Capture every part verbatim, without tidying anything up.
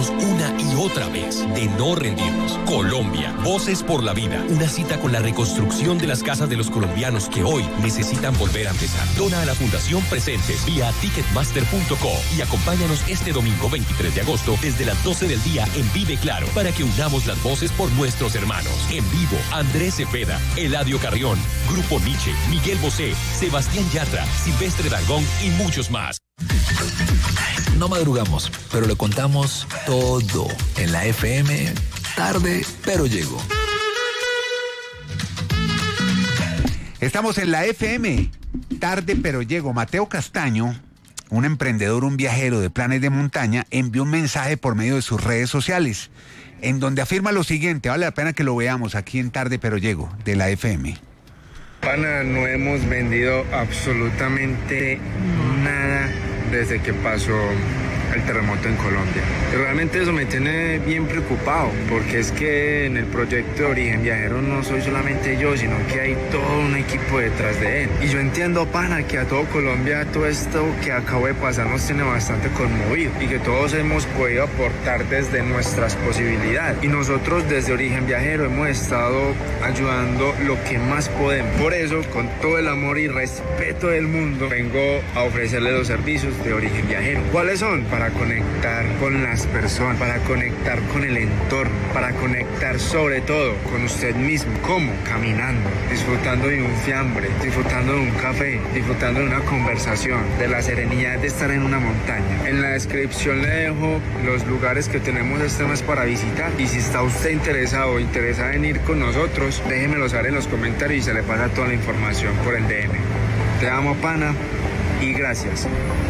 levantarnos una y otra vez, de no rendirnos. Colombia, Voces por la Vida. Una cita con la reconstrucción de las casas de los colombianos que hoy necesitan volver a empezar. Dona a la Fundación Presentes vía ticketmaster punto co y acompáñanos este domingo veintitrés de agosto desde las doce del día en Vive Claro para que unamos las voces por nuestros hermanos. En vivo, Andrés Cepeda, Eladio Carrión, Grupo Nietzsche, Miguel Bosé, Sebastián Yatra, Silvestre Dangond y muchos más. No madrugamos, pero le contamos todo en la F M. Tarde, pero llego. Estamos en la F M. Tarde, pero llego. Mateo Castaño, un emprendedor, un viajero de planes de montaña, envió un mensaje por medio de sus redes sociales en donde afirma lo siguiente. Vale la pena que lo veamos aquí en Tarde, pero llego, de la F M. Pana, no hemos vendido absolutamente nada desde que pasó el terremoto en Colombia. Y realmente eso me tiene bien preocupado, porque es que en el proyecto de Origen Viajero no soy solamente yo, sino que hay todo un equipo detrás de él. Y yo entiendo, pana, que a todo Colombia todo esto que acabo de pasar nos tiene bastante conmovido y que todos hemos podido aportar desde nuestras posibilidades. Y nosotros desde Origen Viajero hemos estado ayudando lo que más podemos. Por eso, con todo el amor y respeto del mundo, vengo a ofrecerle los servicios de Origen Viajero. ¿Cuáles son? Para conectar con las personas, para conectar con el entorno, para conectar sobre todo con usted mismo. ¿Cómo? Caminando, disfrutando de un fiambre, disfrutando de un café, disfrutando de una conversación, de la serenidad de estar en una montaña. En la descripción le dejo los lugares que tenemos este mes para visitar, y si está usted interesado o interesada en ir con nosotros, déjemelo saber en los comentarios y se le pasa toda la información por el D M. Te amo, pana, y gracias.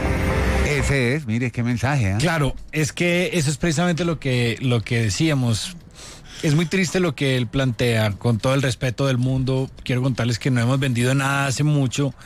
Ese es, mire qué mensaje, ¿eh? Claro, es que eso es precisamente lo que, lo que decíamos. Es muy triste lo que él plantea, con todo el respeto del mundo. Quiero contarles que no hemos vendido nada hace mucho.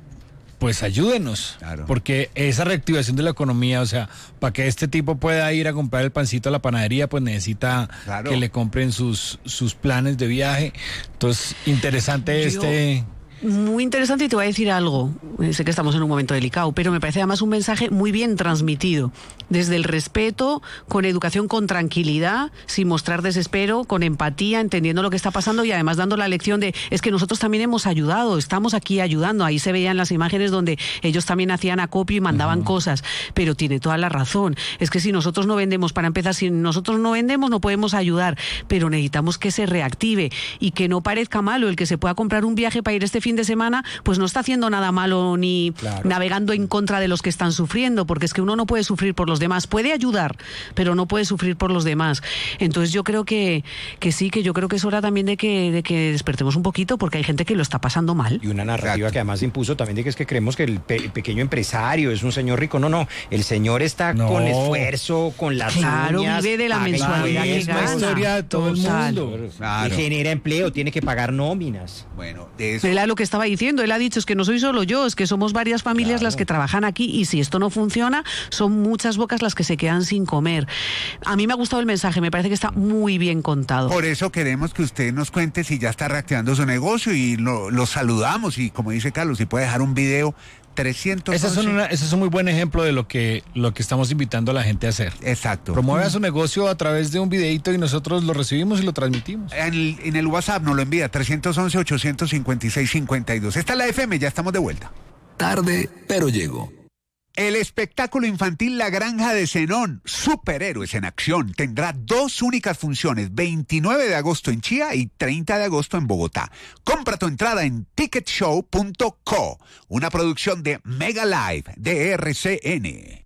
Pues ayúdenos, claro. Porque esa reactivación de la economía, o sea, para que este tipo pueda ir a comprar el pancito a la panadería, pues necesita claro. que le compren sus, sus planes de viaje. Entonces, interesante Yo... este... Muy interesante, y te voy a decir algo. Sé que estamos en un momento delicado, pero me parece además un mensaje muy bien transmitido. Desde el respeto, con educación, con tranquilidad, sin mostrar desespero, con empatía, entendiendo lo que está pasando y además dando la lección de, es que nosotros también hemos ayudado, estamos aquí ayudando. Ahí se veían las imágenes donde ellos también hacían acopio y mandaban uh-huh. cosas. Pero tiene toda la razón. Es que si nosotros no vendemos, para empezar, si nosotros no vendemos, no podemos ayudar. Pero necesitamos que se reactive y que no parezca malo el que se pueda comprar un viaje para ir este fin de semana, pues no está haciendo nada malo ni claro. navegando en contra de los que están sufriendo, porque es que uno no puede sufrir por los demás, puede ayudar, pero no puede sufrir por los demás. Entonces yo creo que, que sí, que yo creo que es hora también de que, de que despertemos un poquito, porque hay gente que lo está pasando mal. Y una narrativa que además impuso también de que es que creemos que el, pe- el pequeño empresario es un señor rico. No, no, el señor está no. con esfuerzo, con las claro, uñas. Vive de la mensualidad que es gana. la historia de todo Total. el mundo. Claro. Y genera empleo, tiene que pagar nóminas. Bueno, de eso... Él es lo que estaba diciendo, él ha dicho, es que no soy solo yo, es que somos varias familias claro. las que trabajan aquí, y si esto no funciona, son muchas bocas las que se quedan sin comer. A mí me ha gustado el mensaje, me parece que está muy bien contado. Por eso queremos que usted nos cuente si ya está reactivando su negocio, y lo, lo saludamos, y como dice Carlos, si puede dejar un video. trescientos once. Ese es, una, ese es un muy buen ejemplo de lo que, lo que estamos invitando a la gente a hacer. Exacto. Promueva su negocio a través de un videito y nosotros lo recibimos y lo transmitimos. En el, en el WhatsApp nos lo envía, trescientos once, ochocientos cincuenta y seis, cincuenta y dos. Esta es la F M, ya estamos de vuelta. Tarde, pero llego. El espectáculo infantil La Granja de Zenón, Superhéroes en Acción, tendrá dos únicas funciones, veintinueve de agosto en Chía y treinta de agosto en Bogotá. Compra tu entrada en ticket show punto co, una producción de Mega Live de R C N.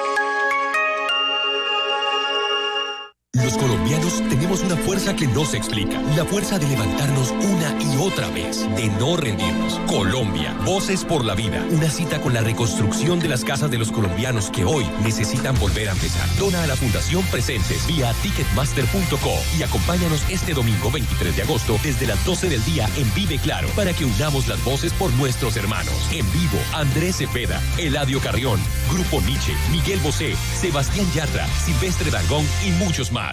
Los colombianos tenemos una fuerza que no se explica. La fuerza de levantarnos una y otra vez, de no rendirnos. Colombia, Voces por la Vida. Una cita con la reconstrucción de las casas de los colombianos que hoy necesitan volver a empezar. Dona a la Fundación Presentes vía ticketmaster punto co y acompáñanos este domingo veintitrés de agosto desde las doce del día en Vive Claro para que unamos las voces por nuestros hermanos. En vivo, Andrés Cepeda, Eladio Carrión, Grupo Nietzsche, Miguel Bosé, Sebastián Yatra, Silvestre Dangond y muchos más.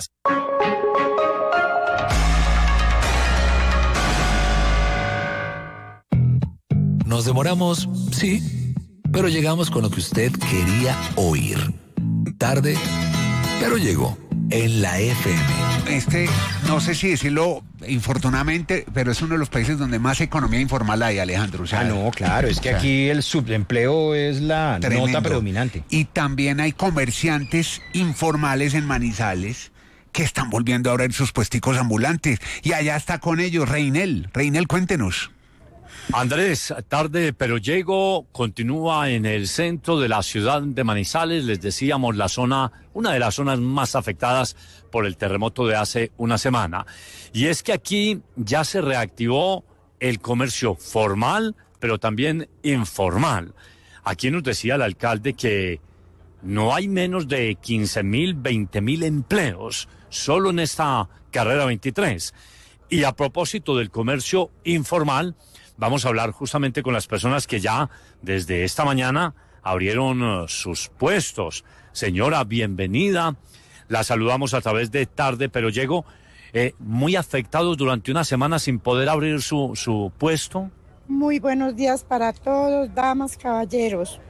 Nos demoramos, sí, pero llegamos con lo que usted quería oír. Tarde, pero llegó. en la F M. Este, no sé si decirlo infortunadamente, pero es uno de los países donde más economía informal hay, Alejandro. O sea, ah, no, claro, es que o sea, aquí el subempleo es la tremendo. nota predominante. Y también hay comerciantes informales en Manizales que están volviendo a abrir sus puesticos ambulantes. Y allá está con ellos Reinel. Reinel, cuéntenos. Andrés, tarde pero llego, continúa en el centro de la ciudad de Manizales, les decíamos la zona, una de las zonas más afectadas por el terremoto de hace una semana. Y es que aquí ya se reactivó el comercio formal, pero también informal. Aquí nos decía el alcalde que no hay menos de quince mil, veinte mil empleos solo en esta carrera veintitrés. Y a propósito del comercio informal, vamos a hablar justamente con las personas que ya desde esta mañana abrieron uh, sus puestos. Señora, bienvenida. La saludamos a través de Tarde pero Llego. Eh, muy afectados durante una semana sin poder abrir su, su puesto. Muy buenos días para todos, damas, caballeros.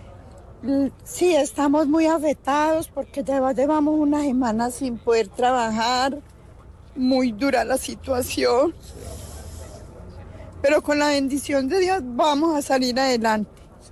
Sí, estamos muy afectados porque ya llevamos una semana sin poder trabajar. Muy dura la situación. Pero con la bendición de Dios vamos a salir adelante.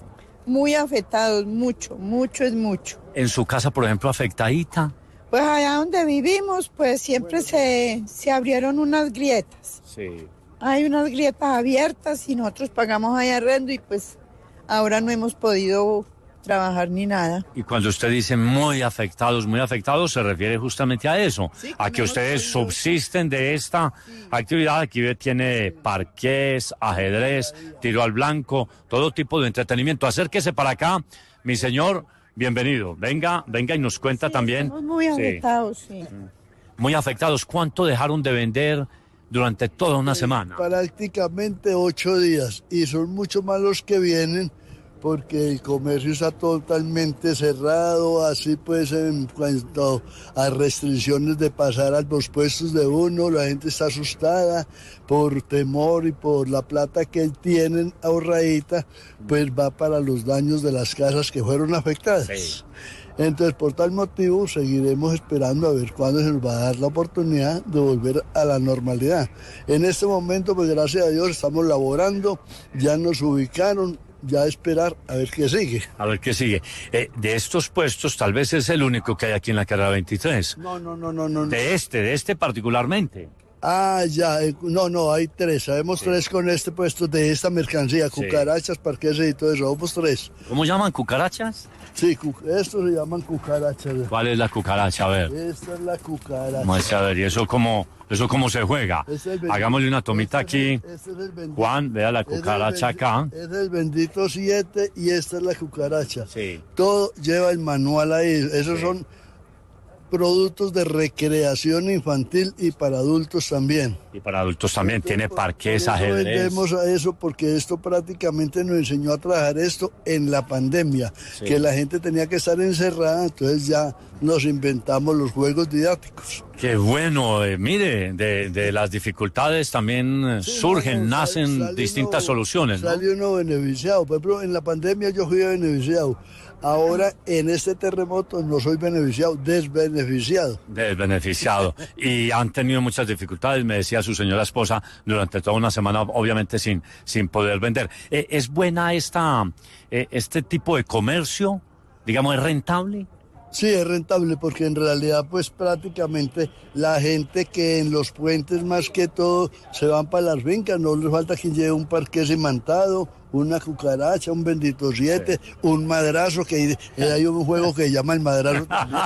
Muy afectados, mucho, mucho es mucho. En su casa, por ejemplo, afectadita. Pues allá donde vivimos, pues siempre se, se abrieron unas grietas. Sí. Hay unas grietas abiertas y nosotros pagamos ahí arrendo y pues ahora no hemos podido trabajar ni nada. Y cuando usted dice muy afectados, muy afectados, se refiere justamente a eso, sí, a que ustedes podido... subsisten de esta sí. actividad. Aquí tiene parqués, ajedrez, tiro al blanco, todo tipo de entretenimiento. Acérquese para acá, mi señor, bienvenido. Venga, venga y nos cuenta sí, también. Estamos muy afectados, sí. sí. Muy afectados. ¿Cuánto dejaron de vender durante toda una semana? Prácticamente ocho días, y son mucho más los que vienen, porque el comercio está totalmente cerrado, así pues en cuanto a restricciones de pasar a los puestos de uno, la gente está asustada por temor y por la plata que tienen ahorradita, pues va para los daños de las casas que fueron afectadas. Sí. Entonces, por tal motivo, seguiremos esperando a ver cuándo se nos va a dar la oportunidad de volver a la normalidad. En este momento, pues gracias a Dios, estamos laborando, ya nos ubicaron, ya esperar a ver qué sigue. A ver qué sigue. Eh, de estos puestos, tal vez es el único que hay aquí en la carrera veintitrés. No, no, no, no, no. De este, de este particularmente. Ah, ya, eh, no, no, hay tres, sabemos sí. tres con este puesto de esta mercancía, sí. cucarachas, parqueses y todo eso, somos tres. ¿Cómo llaman, cucarachas? Sí, estos se llaman cucarachas. ¿Cuál es la cucaracha? A ver. Esta es la cucaracha. Vamos a ver, ¿y eso cómo, eso cómo se juega? Este Hagámosle una tomita este aquí. Este es el bendito, Juan, vea la cucaracha este acá. Este es el bendito siete y esta es la cucaracha. Sí. Todo lleva el manual ahí, esos sí. son productos de recreación infantil y para adultos también. Y para adultos también. Entonces, tiene parqués, por eso ajedrez. Vendemos a eso porque esto prácticamente nos enseñó a trabajar esto en la pandemia, sí. que la gente tenía que estar encerrada, entonces ya nos inventamos los juegos didácticos. Qué bueno, eh, mire, de, de las dificultades también sí, surgen, no, nacen sal, distintas uno, soluciones. Sale ¿no? uno beneficiado, por ejemplo, en la pandemia yo fui beneficiado. Ahora, en este terremoto, no soy beneficiado, desbeneficiado. Desbeneficiado. Y han tenido muchas dificultades, me decía su señora esposa, durante toda una semana, obviamente sin, sin poder vender. Eh, ¿Es buena esta, eh, este tipo de comercio? Digamos, ¿es rentable? Sí, es rentable porque en realidad pues prácticamente la gente que en los puentes más que todo se van para las fincas, no les falta quien lleve un parqués imantado, una cucaracha, un bendito siete, sí. un madrazo, que hay un juego que se llama el madrazo también.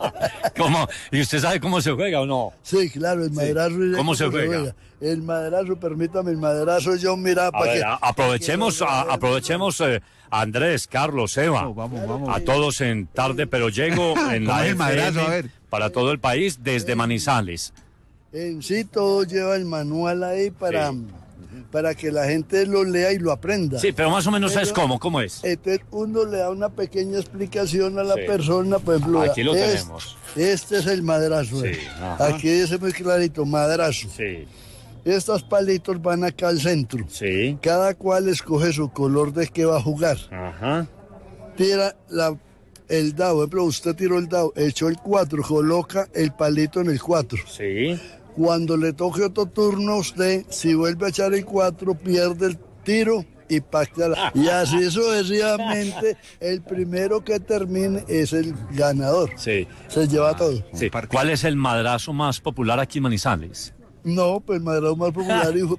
¿Cómo? ¿Y usted sabe cómo se juega o no? Sí, claro, el madrazo. Sí. ¿Cómo se juega? se juega? El madrazo, permítame, el madrazo yo mira para ver, que... Aprovechemos, a, aprovechemos eh, Andrés, Carlos, Eva, oh, vamos, vamos, a todos en Tarde pero Llego, en la F M, a ver. Para todo el país, desde Manizales. En sí todo lleva el manual ahí para... Sí. para que la gente lo lea y lo aprenda. Sí, pero más o menos pero, es cómo, ¿cómo es? Entonces uno le da una pequeña explicación a la sí. persona, por ejemplo, aquí lo es, tenemos. Este es el madrazo. Sí, aquí dice muy clarito, madrazo. Sí. Estos palitos van acá al centro. Sí. Cada cual escoge su color de qué va a jugar. Ajá. Tira la el dado, por ejemplo, usted tiró el dado, echó el cuatro, coloca el palito en el cuatro. Sí. Cuando le toque otro turno a usted, si vuelve a echar el cuatro, pierde el tiro y pacta la... Y así sucesivamente, el primero que termine es el ganador. Sí. Se lleva todo. Sí. ¿Cuál es el madrazo más popular aquí en Manizales? No, pues madrazo más popular, hijo.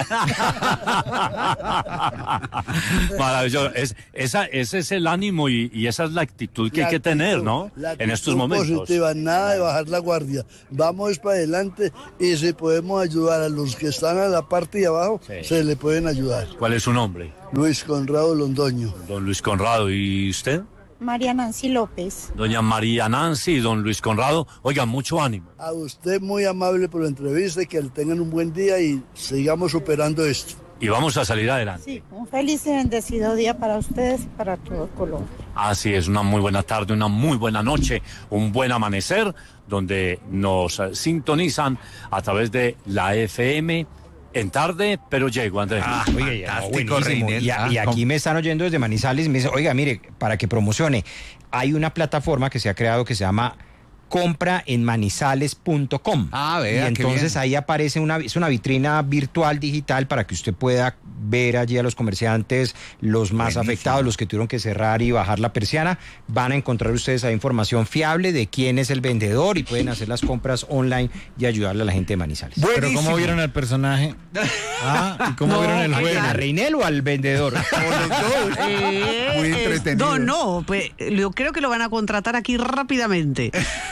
Maravilloso. Es, esa, ese es el ánimo y, y esa es la actitud que La hay que actitud, tener, ¿no? En estos momentos. Positiva, nada de bajar la guardia. Vamos para adelante y si podemos ayudar a los que están a la parte de abajo, sí, se le pueden ayudar. ¿Cuál es su nombre? Luis Conrado Londoño. Don Luis Conrado. ¿Y usted? María Nancy López. Doña María Nancy y don Luis Conrado, oigan, mucho ánimo. A usted muy amable por la entrevista y que tengan un buen día y sigamos superando esto. Y vamos a salir adelante. Sí, un feliz y bendecido día para ustedes y para todo Colombia. Así es, una muy buena tarde, una muy buena noche, un buen amanecer, donde nos sintonizan a través de la F M. En tarde, pero llego, Andrés. Ah, oye, ya, no, buenísimo. Y, a, y aquí me están oyendo desde Manizales y me dicen, oiga, mire, para que promocione, hay una plataforma que se ha creado que se llama compra en manizales punto com. Ah, vea, y entonces ahí aparece una, es una vitrina virtual digital para que usted pueda ver allí a los comerciantes, los más Buenísimo. afectados, los que tuvieron que cerrar y bajar la persiana. Van a encontrar ustedes ahí información fiable de quién es el vendedor y pueden hacer las compras online y ayudarle a la gente de Manizales. Buenísimo. Pero ¿cómo vieron al personaje? Ah, ¿y cómo no, vieron el juego? ¿A Reinel o al vendedor? eh, Muy entretenido. No, no, pues, yo creo que lo van a contratar aquí rápidamente.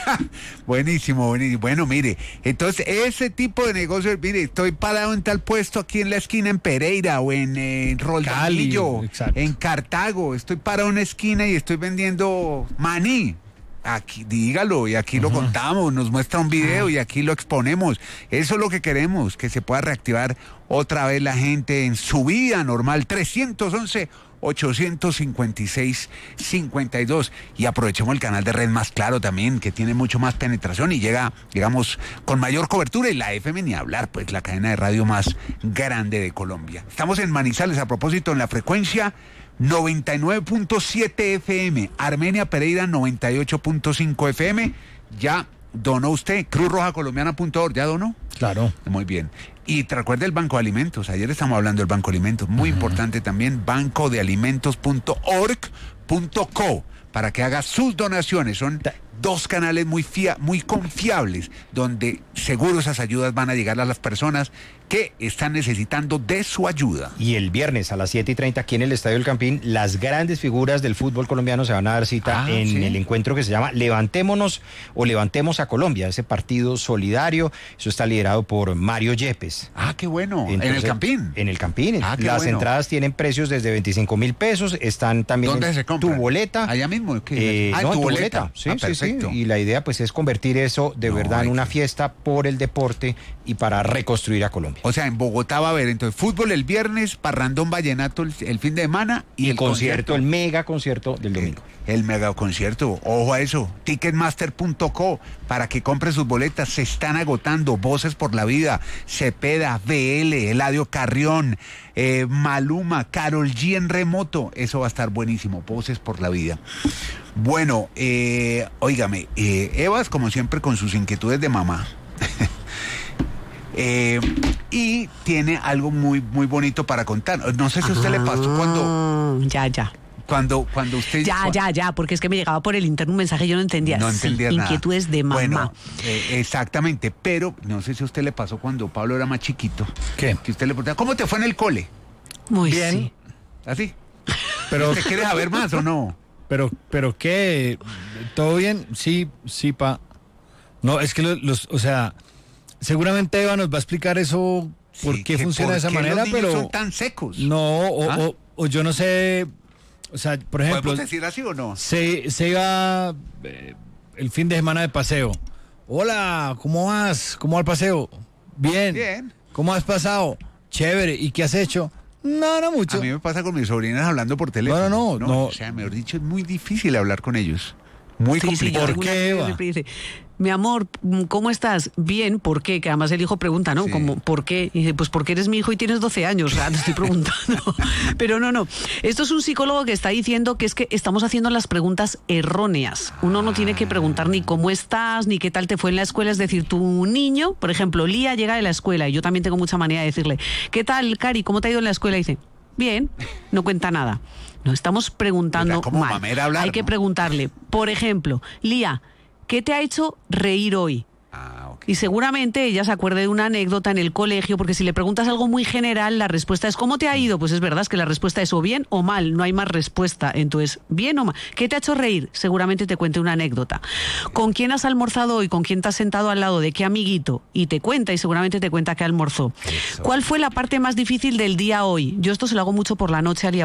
Buenísimo, buenísimo. Bueno, mire, entonces ese tipo de negocios, mire, estoy parado en tal puesto aquí en la esquina en Pereira o en eh, Roldillo, en Cartago, estoy parado en una esquina y estoy vendiendo maní. Aquí, dígalo, y aquí uh-huh. lo contamos, nos muestra un video uh-huh. y aquí lo exponemos. Eso es lo que queremos, que se pueda reactivar otra vez la gente en su vida normal. trescientos once, ochocientos cincuenta y seis, cincuenta y dos. Y aprovechemos el canal de Red Más Claro también, que tiene mucho más penetración y llega, digamos, con mayor cobertura. Y la F M ni hablar, pues la cadena de radio más grande de Colombia. Estamos en Manizales, a propósito, en la frecuencia noventa y nueve punto siete F M, Armenia Pereira noventa y ocho punto cinco F M. Ya donó usted, cruz roja colombiana punto org, ¿ya donó? Claro. Muy bien. Y te recuerda el Banco de Alimentos, ayer estamos hablando del Banco de Alimentos, muy uh-huh. importante también, banco de alimentos punto org punto co, para que haga sus donaciones. Son dos canales muy, fia- muy confiables, donde seguro esas ayudas van a llegar a las personas que están necesitando de su ayuda. Y el viernes a las siete y treinta aquí en el Estadio del Campín, las grandes figuras del fútbol colombiano se van a dar cita ah, en ¿sí? el encuentro que se llama Levantémonos o Levantemos a Colombia, ese partido solidario. Eso está liderado por Mario Yepes. Ah, qué bueno. Entonces, ¿en el Campín? En el Campín. Ah, las bueno. entradas tienen precios desde veinticinco mil pesos, están también ¿Dónde en se compran? Tu Boleta. Allá mismo. ¿Qué? Eh, ah, no, tu, tu boleta. boleta. Sí, ah, sí, perfecto. sí. Y la idea pues es convertir eso de no, verdad en una que... fiesta por el deporte y para reconstruir a Colombia. O sea, en Bogotá va a haber entonces fútbol el viernes, parrandón vallenato el, el fin de semana y, y el, el concierto, concierto, el mega concierto del domingo. El, el mega concierto, ojo a eso, ticketmaster punto co para que compre sus boletas, se están agotando. Voces por la Vida, Cepeda, V L, Eladio Carrión, eh, Maluma, Karol G en remoto, eso va a estar buenísimo, Voces por la Vida. Bueno, eh, óigame, eh, Evas como siempre con sus inquietudes de mamá. Eh, y tiene algo muy muy bonito para contar. No sé si a usted ah, le pasó cuando... Ya, ya. Cuando, cuando usted... Ya, ya, ya, porque es que me llegaba por el interno un mensaje y yo no entendía. No entendía sí, nada. Inquietudes de mamá. Bueno, eh, exactamente, pero no sé si a usted le pasó cuando Pablo era más chiquito. ¿Qué? Que usted le preguntaba, ¿cómo te fue en el cole? Muy bien. Sí. ¿Así? Pero... ¿Te quieres saber más o no? Pero, pero ¿qué? ¿Todo bien? Sí, sí, pa. No, es que los, los o sea... Seguramente Eva nos va a explicar eso, por sí, qué funciona de esa manera, los niños pero son tan secos. No, o, ¿Ah? o, o yo no sé, o sea, por ejemplo, ¿podemos decir así o no? Se, se iba eh, el fin de semana de paseo. Hola, ¿cómo vas? ¿Cómo va el paseo? Bien. Bien. ¿Cómo has pasado? Chévere. ¿Y qué has hecho? No, no mucho. A mí me pasa con mis sobrinas hablando por teléfono. No, no, no. no. O sea, mejor dicho, es muy difícil hablar con ellos. Muy sí, complicado. Sí, ¿Por qué, Eva? mi amor, ¿cómo estás? Bien, ¿por qué? Que además el hijo pregunta, ¿no? Sí. Como, ¿por qué? Y dice, pues porque eres mi hijo y tienes doce años, o sea, te estoy preguntando. Pero no, no. Esto es un psicólogo que está diciendo que es que estamos haciendo las preguntas erróneas. Uno no tiene que preguntar ni cómo estás, ni qué tal te fue en la escuela. Es decir, tu niño, por ejemplo, Lía llega de la escuela y yo también tengo mucha manía de decirle, ¿qué tal, Cari? ¿Cómo te ha ido en la escuela? Y dice, bien, no cuenta nada. No estamos preguntando Oiga, ¿cómo mal. mamera hablar, Hay que no? preguntarle, por ejemplo, Lía, ¿qué te ha hecho reír hoy? Ah, ok. Y seguramente ella se acuerde de una anécdota en el colegio, porque si le preguntas algo muy general, la respuesta es ¿cómo te ha ido? Pues es verdad, es que la respuesta es o bien o mal, no hay más respuesta. Entonces, bien o mal. ¿Qué te ha hecho reír? Seguramente te cuente una anécdota. ¿Con quién has almorzado hoy? ¿Con quién te has sentado al lado? ¿De qué amiguito? Y te cuenta, y seguramente te cuenta que almorzó. Eso. ¿Cuál fue la parte más difícil del día hoy? Yo esto se lo hago mucho por la noche a Lía